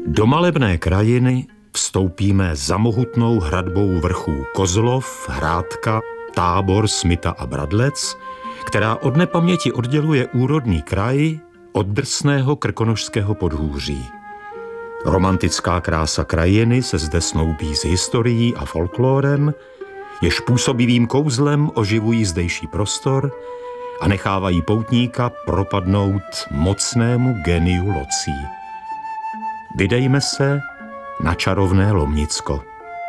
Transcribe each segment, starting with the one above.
Do malebné krajiny vstoupíme za mohutnou hradbou vrchů Kozlov, Hrádka, Tábor, Smita a Bradlec, která od nepaměti odděluje úrodný kraj od drsného krkonošského podhůří. Romantická krása krajiny se zde snoubí s historií a folklórem, jež působivým kouzlem oživují zdejší prostor a nechávají poutníka propadnout mocnému geniu locí. Vydejme se na čarovné Lomnicko.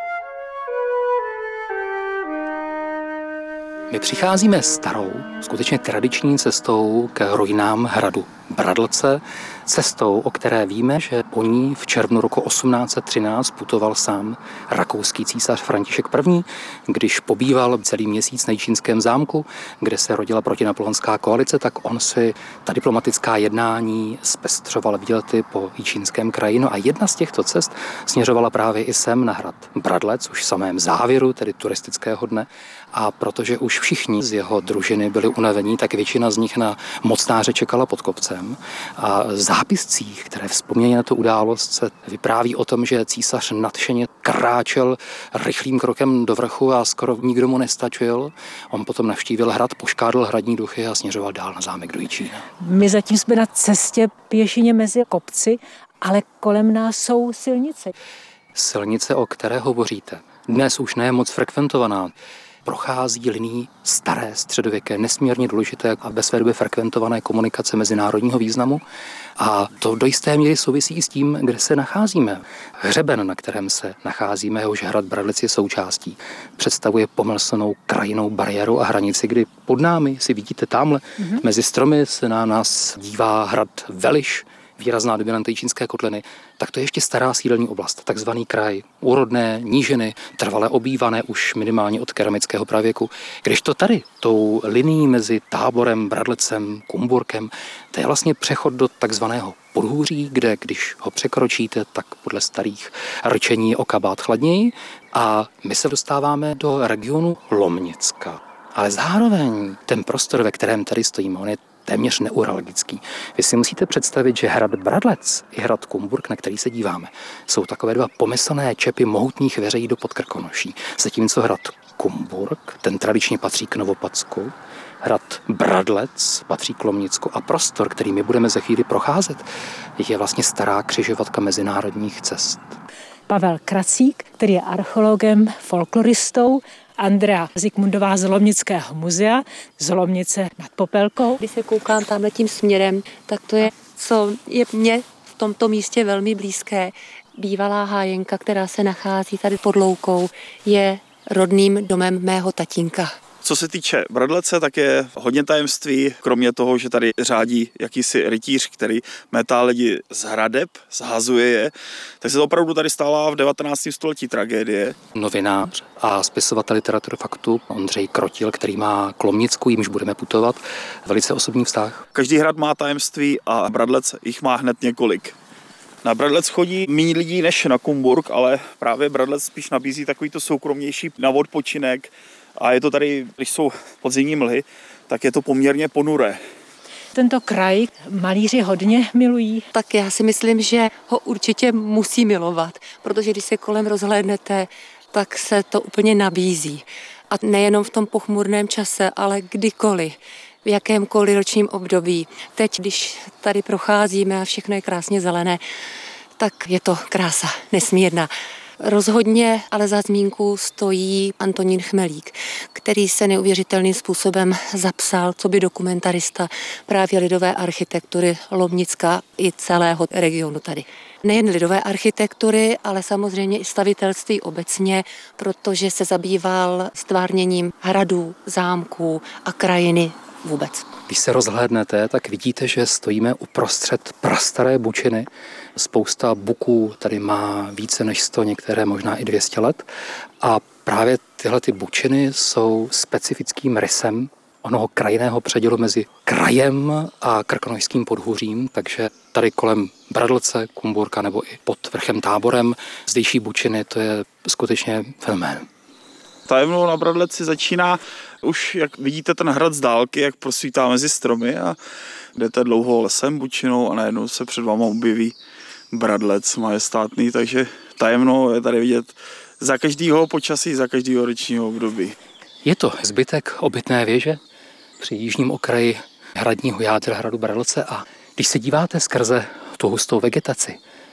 My přicházíme starou, skutečně tradiční cestou k ruinám hradu Bradlce, cestou, o které víme, že po ní v červnu roku 1813 putoval sám rakouský císař František I., když pobýval celý měsíc na Jičínském zámku, kde se rodila protinapoleonská koalice, tak on si ta diplomatická jednání zpestřoval výlety po Jičínském kraji. No a jedna z těchto cest směřovala právě i sem na hrad Bradlec, už v samém závěru, tedy turistického dne. A protože už všichni z jeho družiny byli unavení, tak většina z nich na mocnáře čekala pod kopcem. A v zápiscích, které vzpomínají na tu událost, se vypráví o tom, že císař nadšeně kráčel rychlým krokem do vrchu a skoro nikdo mu nestačil. On potom navštívil hrad, poškádl hradní duchy a směřoval dál na zámek do Jičína. My zatím jsme na cestě pěšině mezi kopci, ale kolem nás jsou silnice. Silnice, o které hovoříte, dnes už ne moc frekventovaná, prochází linií staré středověké, nesmírně důležité a ve své době frekventované komunikace mezinárodního významu. A to do jisté míry souvisí i s tím, kde se nacházíme. Hřeben, na kterém se nacházíme, jehož hrad Bradlec je součástí, představuje pomyslnou krajinnou bariéru a hranici, kdy pod námi, si vidíte tamhle, mezi stromy se na nás dívá hrad Veliš, výrazná dominanta Jičínské kotliny, tak to je ještě stará sídelní oblast, takzvaný kraj, úrodné nížiny, trvale obývané už minimálně od keramického pravěku. Když to tady, tou linií mezi Táborem, Bradlecem, Kumburkem, to je vlastně přechod do takzvaného podhůří, kde když ho překročíte, tak podle starých rčení o kabát chladněji a my se dostáváme do regionu Lomnicka. Ale zároveň ten prostor, ve kterém tady stojíme, on je téměř neuralgický. Vy si musíte představit, že hrad Bradlec i hrad Kumburk, na který se díváme, jsou takové dva pomyslné čepy mohutných veřejí do Podkrkonoší. Zatímco hrad Kumburk, ten tradičně patří k Novopadsku, hrad Bradlec patří k Lomnicku a prostor, který my budeme za chvíli procházet, je vlastně stará křižovatka mezinárodních cest. Pavel Kracík, který je archeologem, folkloristou, Andrea Zikmundová z Lomnického muzea, z Lomnice nad Popelkou. Když se koukám tamhle tím směrem, tak to je, co je mně v tomto místě velmi blízké. Bývalá hájenka, která se nachází tady pod loukou, je rodným domem mého tatínka. Co se týče Bradlece, tak je hodně tajemství, kromě toho, že tady řádí jakýsi rytíř, který metá lidi z hradeb, zhazuje je, tak se to opravdu tady stala v 19. století tragédie. Novinář a spisovatel literatury faktu Ondřej Krotil, který má k Lomnicku, jímž budeme putovat, velice osobní vztah. Každý hrad má tajemství a Bradlec jich má hned několik. Na Bradlec chodí méně lidí než na Kumburk, ale právě Bradlec spíš nabízí takovýto soukromnější na odpočinek. A je to tady, když jsou podzimní mlhy, tak je to poměrně ponuré. Tento kraj malíři hodně milují. Tak já si myslím, že ho určitě musí milovat, protože když se kolem rozhlédnete, tak se to úplně nabízí. A nejenom v tom pochmurném čase, ale kdykoliv, v jakémkoliv ročním období. Teď, když tady procházíme a všechno je krásně zelené, tak je to krása nesmírná. Rozhodně ale za zmínku stojí Antonín Chmelík, který se neuvěřitelným způsobem zapsal coby dokumentarista právě lidové architektury Lomnicka i celého regionu tady. Nejen lidové architektury, ale samozřejmě i stavitelství obecně, protože se zabýval stvárněním hradů, zámků a krajiny vůbec. Když se rozhlédnete, tak vidíte, že stojíme uprostřed prastaré bučiny. Spousta buků tady má více než 100, některé možná i 200 let. A právě tyhle ty bučiny jsou specifickým rysem onoho krajinného předělu mezi krajem a krkonošským podhůřím, takže tady kolem Bradlce, Kumburka nebo i pod vrchem Táborem zdejší bučiny, to je skutečně fenomén. Tajemnou na Bradleci začíná už, jak vidíte ten hrad z dálky, jak prosvítá mezi stromy a jdete dlouho lesem, bučinou a najednou se před váma objeví Bradlec majestátný, takže tajemno je tady vidět za každého počasí, za každého ročního období. Je to zbytek obytné věže při jižním okraji hradního jádra hradu Bradlce a když se díváte skrze tu hustou vegetaci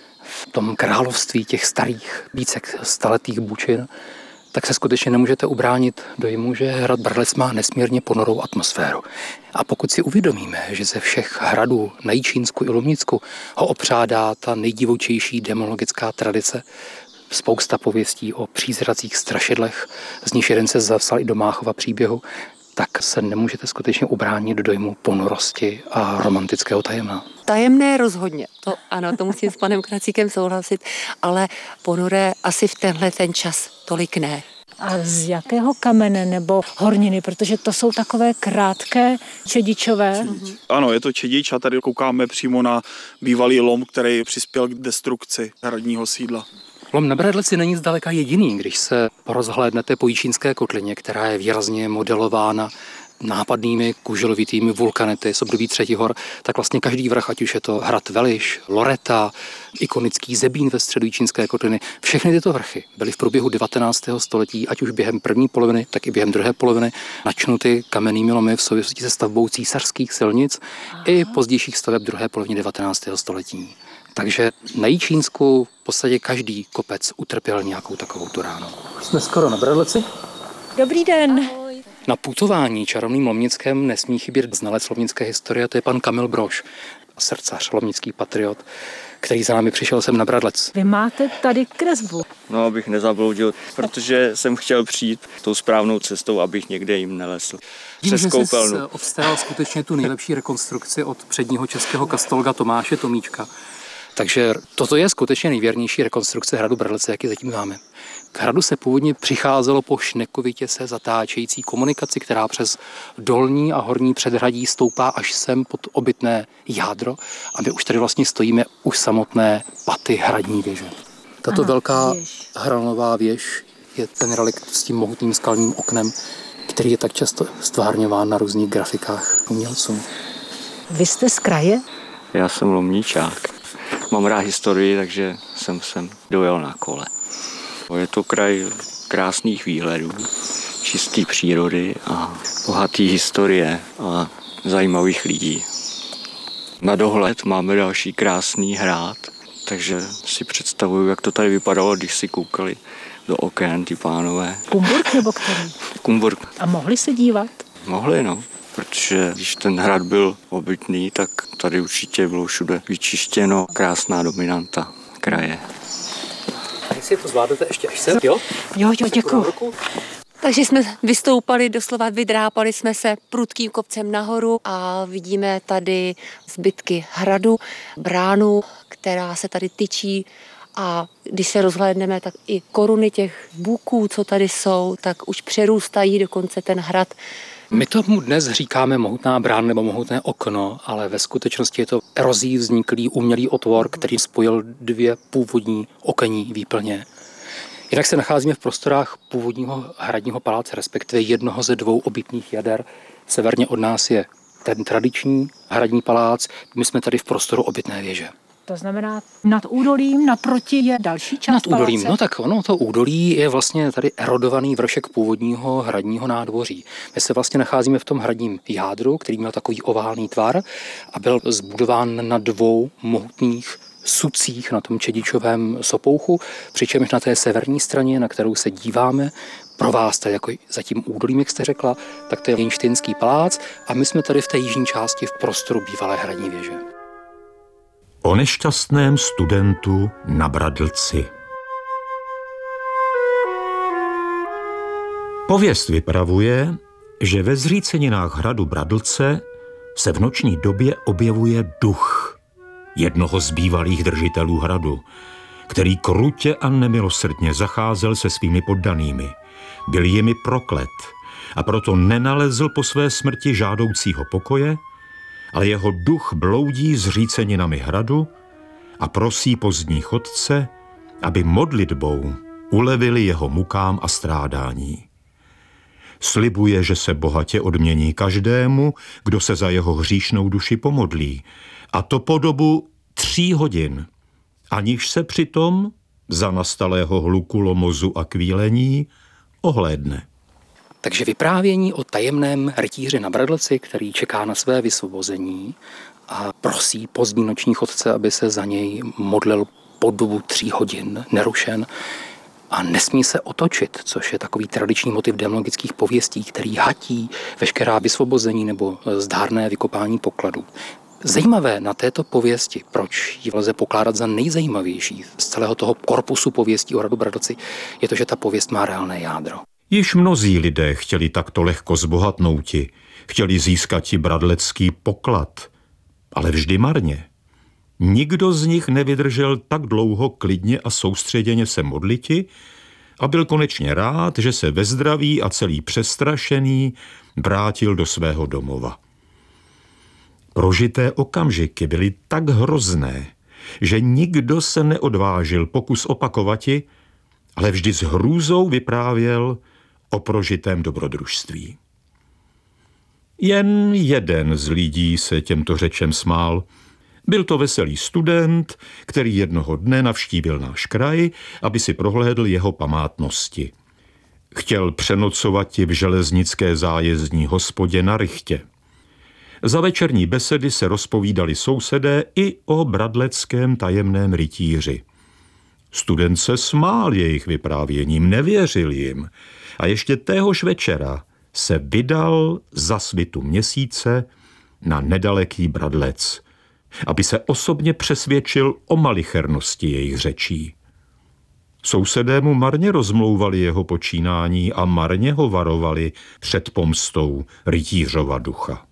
v tom království těch starých, více staletých bučin, tak se skutečně nemůžete ubránit dojmu, že hrad Bradlec má nesmírně ponorou atmosféru. A pokud si uvědomíme, že ze všech hradů na Jičínsku i Lomnicku ho opřádá ta nejdivočejší demonologická tradice, spousta pověstí o přízracích strašidlech, z nich jeden se zapsal i do Máchova příběhu, tak se nemůžete skutečně ubránit dojmu ponorosti a romantického tajemna. Tajemné rozhodně, to ano, to musím s panem Kracíkem souhlasit, ale ponoré asi v tenhle ten čas tolik ne. A z jakého kamene nebo horniny, protože to jsou takové krátké čedičové? Ano, je to čedič a tady koukáme přímo na bývalý lom, který přispěl k destrukci hradního sídla. Lom na Bradleci není zdaleka jediný, když se rozhlédnete po Jičínské kotlině, která je výrazně modelována nápadnými kuželovitými vulkanety z období Třetích hor, tak vlastně každý vrch, ať už je to hrad Veliš, Loreta, ikonický Zebín ve středu Jičínské kotliny, všechny tyto vrchy byly v průběhu 19. století, ať už během první poloviny, tak i během druhé poloviny, načnuty kamennými lomy v souvislosti se stavbou císařských silnic i pozdějších staveb druhé poloviny 19. století. Takže na Jičínsku v podstatě každý kopec utrpěl nějakou takovou tu ránu. Jsme skoro na Bradleci. Dobrý den. Na putování čarovným Lomnickem nesmí chybět znalec lomnické historie, to je pan Kamil Brož, srdcař, lomnický patriot, který za námi přišel sem na Bradlec. Vy máte tady kresbu. No, abych nezabloudil, protože jsem chtěl přijít tou správnou cestou, abych někde jim nelesl. Vím, že jsi obstaral skutečně tu nejlepší rekonstrukci od předního českého kastolga Tomáše Tomíčka. Takže toto je skutečně nejvěrnější rekonstrukce hradu Bradlce, jaký zatím máme. K hradu se původně přicházelo po šnekovitě se zatáčející komunikaci, která přes dolní a horní předhradí stoupá až sem pod obytné jádro a my už tady vlastně stojíme u samotné paty hradní věže. Tato velká hranolová věž je ten relikt s tím mohutným skalním oknem, který je tak často stvárňován na různých grafikách umělců. Vy jste z kraje? Já jsem lomníčák. Mám rád historii, takže jsem sem dojel na kole. Je to kraj krásných výhledů, čistý přírody a bohatý historie a zajímavých lidí. Na dohled máme další krásný hrad, takže si představuju, jak to tady vypadalo, když si koukali do oken ty pánové. Kumburk nebo který? Kumburk. A mohli se dívat? Mohli, no. Protože když ten hrad byl obytný, tak tady určitě bylo všude vyčištěno. Krásná dominanta kraje. A jestli to zvládnete ještě až sem, jo? Jo, děkuji. Takže jsme vystoupali, doslova vydrápali jsme se prudkým kopcem nahoru a vidíme tady zbytky hradu, bránu, která se tady tyčí a když se rozhlédneme, tak i koruny těch bůků, co tady jsou, tak už přerůstají dokonce ten hrad. My tomu dnes říkáme mohutná brána nebo mohutné okno, ale ve skutečnosti je to erozí vzniklý umělý otvor, který spojil dvě původní okenní výplně. Jinak se nacházíme v prostorách původního hradního paláce, respektive jednoho ze dvou obytných jader. Severně od nás je ten tradiční hradní palác, my jsme tady v prostoru obytné věže. To znamená, nad údolím naproti je další část nad údolím, paláce? no tak ono, to údolí je vlastně tady erodovaný vršek původního hradního nádvoří. My se vlastně nacházíme v tom hradním jádru, který měl takový oválný tvar a byl zbudován na dvou mohutných sucích na tom čedičovém sopouchu, přičemž na té severní straně, na kterou se díváme, pro vás tady jako za tím údolím, jak jste řekla, tak to je Linštejnský palác a my jsme tady v té jižní části v prostoru bývalé hradní věže. O nešťastném studentu na Bradlci. Pověst vypravuje, že ve zříceninách hradu Bradlce se v noční době objevuje duch jednoho z bývalých držitelů hradu, který krutě a nemilosrdně zacházel se svými poddanými. Byl jimi proklet a proto nenalezl po své smrti žádoucího pokoje, ale jeho duch bloudí zříceninami hradu a prosí pozdní chodce, aby modlitbou ulevili jeho mukám a strádání. Slibuje, že se bohatě odmění každému, kdo se za jeho hříšnou duši pomodlí, a to po dobu 3 hodin, aniž se přitom za nastalého hluku, lomozu a kvílení ohlédne. Takže vyprávění o tajemném rytíři na Bradlci, který čeká na své vysvobození a prosí pozdní noční chodce, aby se za něj modlil po dobu 3 hodin nerušen a nesmí se otočit, což je takový tradiční motiv demologických pověstí, který hatí veškerá vysvobození nebo zdárné vykopání pokladů. Zajímavé na této pověsti, proč ji lze pokládat za nejzajímavější z celého toho korpusu pověstí o hradu Bradlci, je to, že ta pověst má reálné jádro. Již mnozí lidé chtěli takto lehko zbohatnouti, chtěli získati bradlecký poklad, ale vždy marně. Nikdo z nich nevydržel tak dlouho klidně a soustředěně se modliti a byl konečně rád, že se ve zdraví a celý přestrašený vrátil do svého domova. Prožité okamžiky byly tak hrozné, že nikdo se neodvážil pokus opakovati, ale vždy s hrůzou vyprávěl o prožitém dobrodružství. Jen jeden z lidí se těmto řečem smál. Byl to veselý student, který jednoho dne navštívil náš kraj, aby si prohlédl jeho památnosti. Chtěl přenocovati v železnické zájezdní hospodě na Rychtě. Za večerní besedy se rozpovídali sousedé i o bradleckém tajemném rytíři. Student se smál jejich vyprávěním, nevěřil jim a ještě téhož večera se vydal za svitu měsíce na nedaleký Bradlec, aby se osobně přesvědčil o malichernosti jejich řečí. Sousedé mu marně rozmlouvali jeho počínání a marně ho varovali před pomstou rytířova ducha.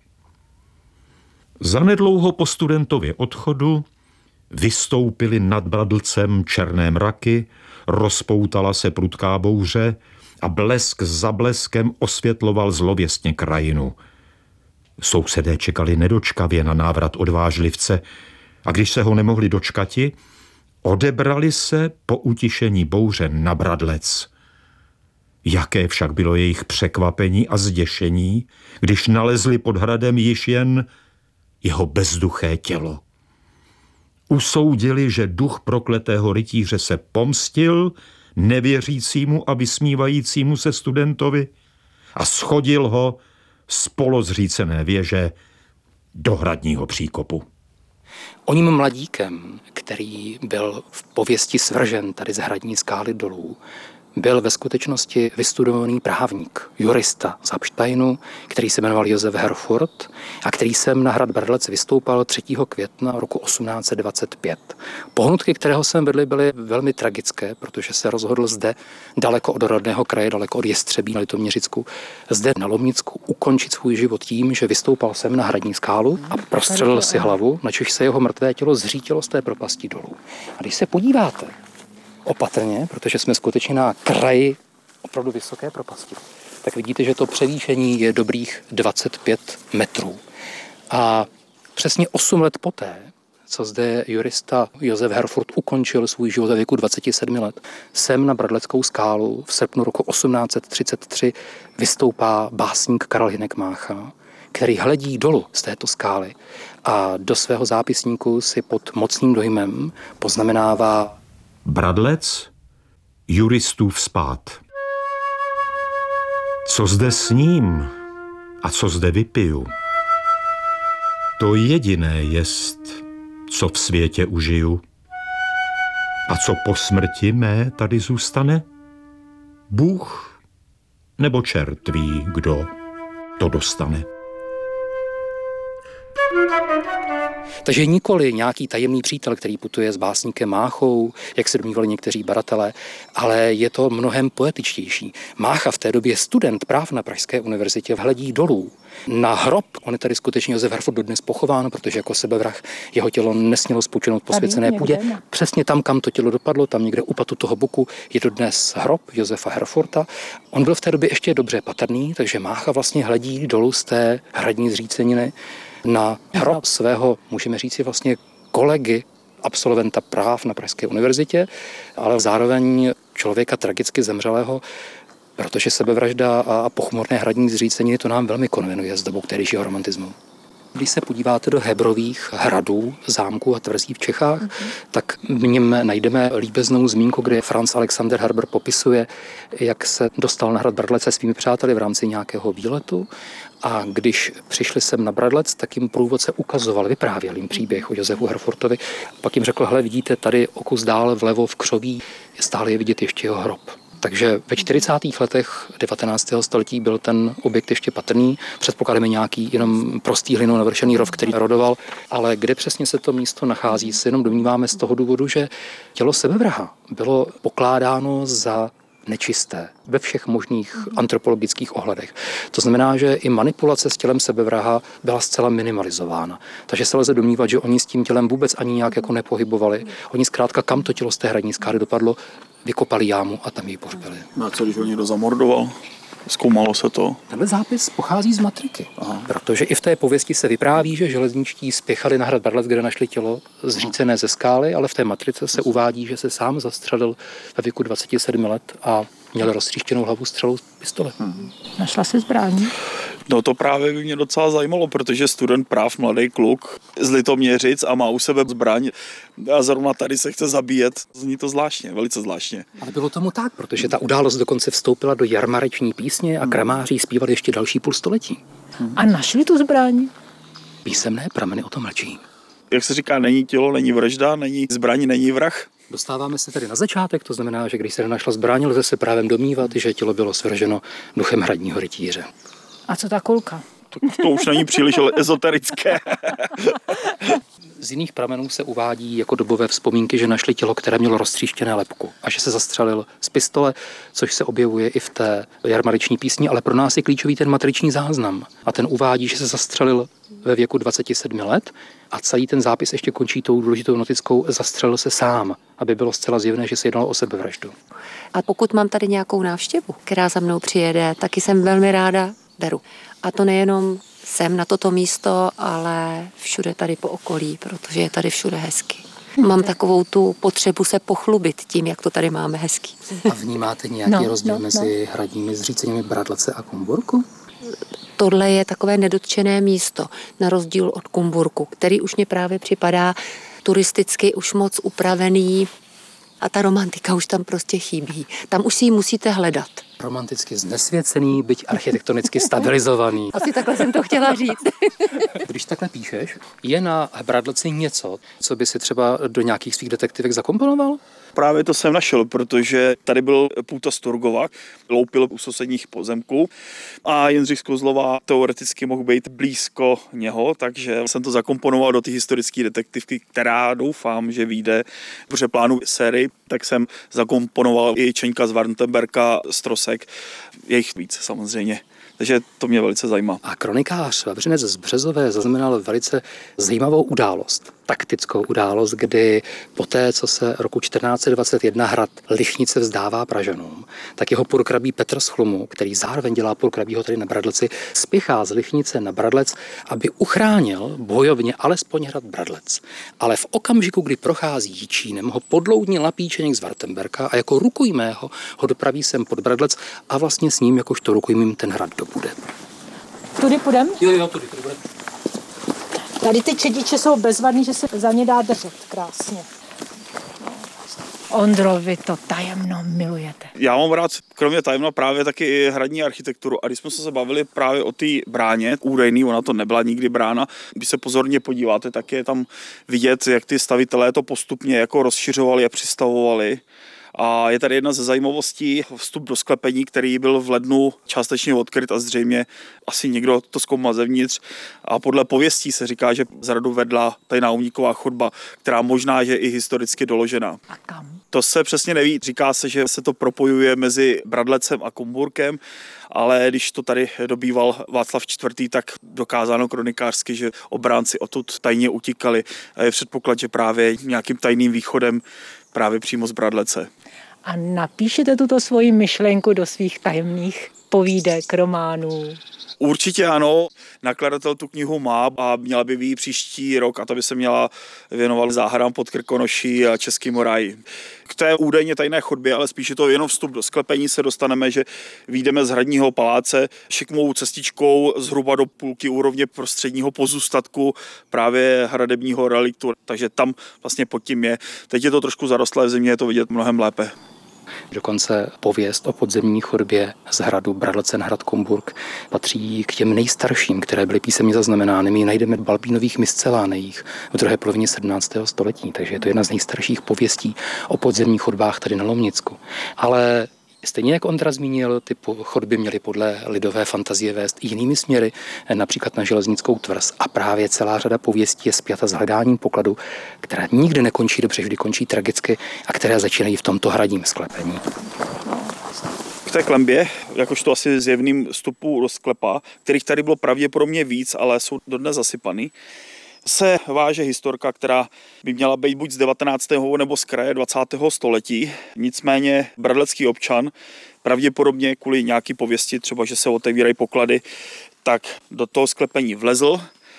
Zanedlouho po studentově odchodu vystoupily nad Bradlcem černé mraky, rozpoutala se prudká bouře a blesk za bleskem osvětloval zlověstně krajinu. Sousedé čekali nedočkavě na návrat odvážlivce a když se ho nemohli dočkati, odebrali se po utišení bouře na Bradlec. Jaké však bylo jejich překvapení a zděšení, když nalezli pod hradem již jen jeho bezduché tělo. Usoudili, že duch prokletého rytíře se pomstil nevěřícímu a vysmívajícímu se studentovi a schodil ho z polozřícené věže do hradního příkopu. Oním mladíkem, který byl v pověsti svržen tady z hradní skály dolů, byl ve skutečnosti vystudovaný právník, jurista z Habsteinu, který se jmenoval Josef Herfurth a který sem na hrad Bradlec vystoupal 3. května roku 1825. Pohnutky, kterého sem vedly, byly velmi tragické, protože se rozhodl zde, daleko od rodného kraje, daleko od Jestřebí na Litoměřicku, zde na Lomnicku ukončit svůj život tím, že vystoupal sem na hradní skálu a prostřelil si hlavu, načež se jeho mrtvé tělo zřítilo z té propasti dolů. A když se podíváte opatrně, protože jsme skutečně na kraji opravdu vysoké propasti, tak vidíte, že to převýšení je dobrých 25 metrů. A přesně 8 let poté, co zde jurista Josef Herfurth ukončil svůj život ve věku 27 let, sem na Bradleckou skálu v srpnu roku 1833 vystoupá básník Karel Hynek Mácha, který hledí dolů z této skály a do svého zápisníku si pod mocným dojmem poznamenává: Bradlec, juristův spád. Co zde sním a co zde vypiju, to jediné jest, co v světě užiju. A co po smrti mé tady zůstane? Bůh nebo čert ví, kdo to dostane. Takže nikoli nějaký tajemný přítel, který putuje s básníkem Máchou, jak se domnívali někteří badatelé, ale je to mnohem poetičtější. Mácha, v té době student práv na Pražské univerzitě, hledí dolů na hrob. On je tady skutečně Josef Herfurth dodnes pochován, protože jako sebevrah jeho tělo nesmělo spočinout po svěcené půdě. Přesně tam, kam to tělo dopadlo, tam někde u patu toho boku, je dodnes hrob Josefa Herfurtha. On byl v té době ještě dobře patrný, takže Mácha vlastně hledí dolů z té hradní zříceniny na hrob svého, můžeme říct si vlastně kolegy, absolventa práv na Pražské univerzitě, ale zároveň člověka tragicky zemřelého, protože sebevražda a pochmurné hradní zříceniny to nám velmi konvenuje s dobou tehdejšího romantismu. Když se podíváte do Hebrových hradů, zámků a tvrzí v Čechách, tak v něm najdeme líbeznou zmínku, kde Franz Alexander Herber popisuje, jak se dostal na hrad Bradlec se svými přáteli v rámci nějakého výletu. A když přišli sem na Bradlec, tak jim průvodce ukazoval, vyprávěl jim příběh o Josefu Herfortovi. Pak jim řekl, hele, vidíte, tady o kus dál vlevo v křoví, stále je vidět ještě jeho hrob. Takže ve 40. letech 19. století byl ten objekt ještě patrný. Předpokládáme nějaký jenom prostý hlinou navršený rov, který rodoval, ale kde přesně se to místo nachází, se jenom domníváme z toho důvodu, že tělo sebevraha bylo pokládáno za nečisté ve všech možných antropologických ohledech. To znamená, že i manipulace s tělem sebevraha byla zcela minimalizována. Takže se lze domnívat, že oni s tím tělem vůbec ani nějak jako nepohybovali. Oni zkrátka, kam to tělo z té hradní skály dopadlo, vykopali jámu a tam ji pohřbili. No a co, když ho někdo zamordoval? Zkoumalo se to? Tenhle zápis pochází z matriky, protože i v té pověsti se vypráví, že železničtí spěchali na hrad Bradlec, kde našli tělo zřícené ze skály, ale v té matrice se uvádí, že se sám zastřelil ve věku 27 let a měl roztříštěnou hlavu střelou z pistole. Našla se zbraň? No to právě by mě docela zajímalo, protože student práv, mladý kluk z Litoměřic a má u sebe zbraň a zrovna tady se chce zabíjet. Zní to zvláštně, velice zvláštně. Ale bylo tomu tak, protože ta událost dokonce vstoupila do jarmareční písně a kramáři zpívali ještě další půl století. A našli tu zbraň? Písemné prameny o tom mlčí. Jak se říká, není tělo, není vražda, není zbraň, není vrah. Dostáváme se tedy na začátek, to znamená, že když se nenašla zbraň, lze se právem domnívat, že tělo bylo svrženo duchem hradního rytíře. A co ta kulka? To už není příliš ezoterické. Z jiných pramenů se uvádí jako dobové vzpomínky, že našli tělo, které mělo roztříštěné lebku a že se zastřelil z pistole, což se objevuje i v té jarmareční písni, ale pro nás je klíčový ten matriční záznam. A ten uvádí, že se zastřelil ve věku 27 let a celý ten zápis ještě končí tou důležitou notickou zastřelil se sám, aby bylo zcela zjevné, že se jednalo o sebevraždu. A pokud mám tady nějakou návštěvu, která za mnou přijede, taky jsem velmi ráda beru. A to nejenom sem na toto místo, ale všude tady po okolí, protože je tady všude hezky. Mám takovou tu potřebu se pochlubit tím, jak to tady máme hezký. A vnímáte nějaký rozdíl mezi hradními zříceními Bradlece a Kumburku? Tohle je takové nedotčené místo, na rozdíl od Kumburku, který už mě právě připadá turisticky už moc upravený a ta romantika už tam prostě chybí. Tam už si ji musíte hledat. Romanticky znesvěcený, byť architektonicky stabilizovaný. Asi takhle jsem to chtěla říct. Když takhle píšeš, je na Bradleci něco, co by si třeba do nějakých svých detektivek zakomponoval? Právě to jsem našel, protože tady byl Půta Sturgova, loupil u sousedních pozemků a Jindřich z Kozlova teoreticky mohl být blízko něho, takže jsem to zakomponoval do té historické detektivky, která doufám, že vyjde v přeplánu sérii, tak jsem zakomponoval i Čeňka z Wartenberga, Strosek, je jich víc samozřejmě. Takže to mě velice zajímá. A kronikář Vavřinec z Březové zaznamenal velice zajímavou událost, taktickou událost, kdy poté, co se roku 1421 hrad Lichnice vzdává Pražanům, tak jeho purkrabí Petr z Chlumu, který zároveň dělá purkrabího tady na Bradleci, spěchá z Lichnice na Bradlec, aby uchránil bojovně alespoň hrad Bradlec. Ale v okamžiku, kdy prochází Jičínem, ho podloudní lapíčeněk z Wartenberga a jako rukojmého ho dopraví sem pod Bradlec a vlastně s ním jakožto rukojmím ten hrad dobude. Tudy půjdem? Jo, tudy bude. Tady ty čediče jsou bezvadný, že se za ně dá držet krásně. Ondro, vy to tajemno milujete. Já mám rád kromě tajemna právě taky i hradní architekturu a když jsme se bavili právě o té bráně, údajný, ona to nebyla nikdy brána, když se pozorně podíváte, tak je tam vidět, jak ty stavitelé to postupně jako rozšiřovali a přistavovali. A je tady jedna ze zajímavostí, vstup do sklepení, který byl v lednu částečně odkryt a zřejmě asi někdo to zkoumal zevnitř. A podle pověstí se říká, že z hradu vedla tajná úniková chodba, která možná je i historicky doložená. A kam? To se přesně neví. Říká se, že se to propojuje mezi Bradlecem a Kumburkem, ale když to tady dobýval Václav IV., tak dokázáno kronikářsky, že obránci odtud tajně utíkali. A je předpoklad, že právě nějakým tajným východem právě přímo z Bradlece. A napíšete tuto svoji myšlenku do svých tajemných povídek, románů? Určitě ano, nakladatel tu knihu má a měla by vyjít příští rok a to by se měla věnovat záhadám pod Krkonoší a Českému ráji. K té údajně tajné chodbě, ale spíš je to jenom vstup do sklepení, se dostaneme, že vyjdeme z hradního paláce šikmou cestičkou zhruba do půlky úrovně prostředního pozůstatku právě hradebního reliktu, takže tam vlastně pod tím je. Teď je to trošku zarostlé v zimě, je to vidět mnohem lépe. Dokonce pověst o podzemní chodbě z hradu Bradlece na hrad Komburk patří k těm nejstarším, které byly písemně zaznamenány. My ji najdeme v Balbínových miscelánejích v druhé polovině 17. století, takže je to jedna z nejstarších pověstí o podzemních chodbách tady na Lomnicku. Ale stejně jak Ondra zmínil, ty chodby měly podle lidové fantazie vést i jinými směry, například na Železnickou tvrz. A právě celá řada pověstí je spjata s hledáním pokladu, která nikdy nekončí dobře, vždy končí tragicky a které začínají v tomto hradním sklepení. K té klenbě, jakožto asi zjevným vstupu do sklepa, kterých tady bylo pravděpodobně víc, ale jsou dodnes zasypaný, se váže historka, která by měla být buď z 19. nebo z kraje 20. století. Nicméně bradlecký občan pravděpodobně kvůli nějaký pověsti, třeba že se otevírají poklady, tak do toho sklepení vlezl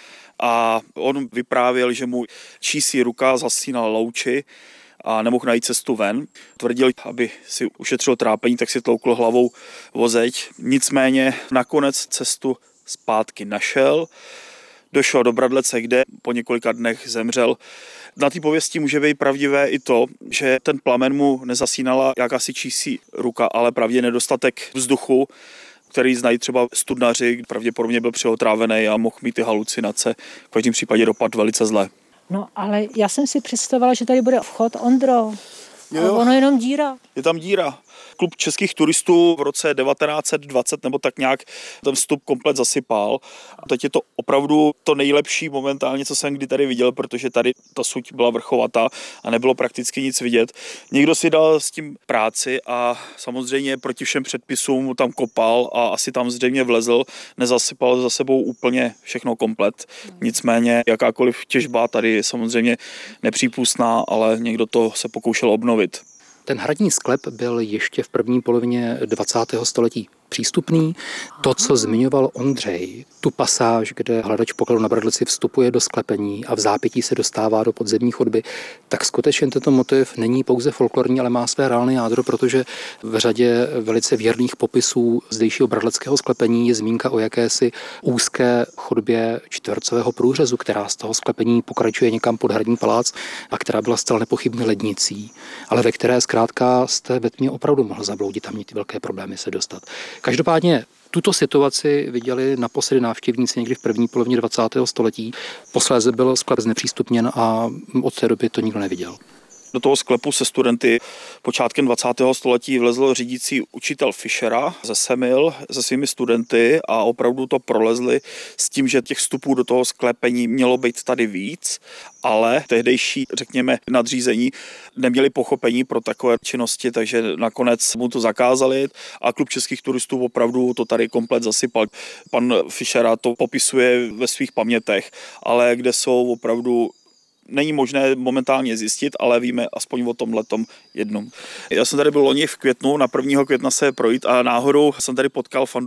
a on vyprávěl, že mu čísí ruka zasínala louči a nemohl najít cestu ven. Tvrdil, aby si ušetřil trápení, tak si tloukl hlavou o zeď. Nicméně nakonec cestu zpátky našel. Došel do Bradlece, kde po několika dnech zemřel. Na té pověsti může být pravdivé i to, že ten plamen mu nezasínala jakási čísí ruka, ale pravdě nedostatek vzduchu, který znají třeba studnaři, pravděpodobně byl přeotrávený a mohl mít ty halucinace. V každém případě dopad velice zle. No ale já jsem si představovala, že tady bude vchod, Ondro. Jo. Ono jenom díra. Je tam díra. Klub českých turistů v roce 1920 nebo tak nějak ten vstup komplet zasypal. A teď je to opravdu to nejlepší momentálně, co jsem kdy tady viděl, protože tady ta suť byla vrchovatá a nebylo prakticky nic vidět. Někdo si dal s tím práci a samozřejmě proti všem předpisům tam kopal a asi tam zřejmě vlezl, nezasypal za sebou úplně všechno komplet. Nicméně jakákoliv těžba tady je samozřejmě nepřípustná, ale někdo to se pokoušel obnovit. Ten hradní sklep byl ještě v první polovině 20. století přístupný. To, co zmiňoval Ondřej, tu pasáž, kde hledač pokladu na Bradleci vstupuje do sklepení a v zápětí se dostává do podzemní chodby, tak skutečně tento motiv není pouze folklorní, ale má své reálné jádro, protože v řadě velice věrných popisů zdejšího bradleckého sklepení je zmínka o jakési úzké chodbě čtvercového průřezu, která z toho sklepení pokračuje někam pod hradní palác a která byla zcela nepochybně lednicí, ale ve které zkrátka jste ve tmě opravdu mohl zabloudit a mít velké problémy se dostat. Každopádně tuto situaci viděli naposledy návštěvníci někdy v první polovině 20. století. Posléze byl sklep znepřístupněn a od té doby to nikdo neviděl. Do toho sklepu se studenty počátkem 20. století vlezl řídící učitel Fischera ze Semil se svými studenty a opravdu to prolezli s tím, že těch vstupů do toho sklepení mělo být tady víc, ale tehdejší, řekněme, nadřízení neměli pochopení pro takové činnosti, takže nakonec mu to zakázali a klub českých turistů opravdu to tady komplet zasypal. Pan Fischera to popisuje ve svých pamětech, ale kde jsou opravdu není možné momentálně zjistit, ale víme aspoň o tomhletom jednom. Já jsem tady byl loni v květnu, na 1. května se projít a náhodou jsem tady potkal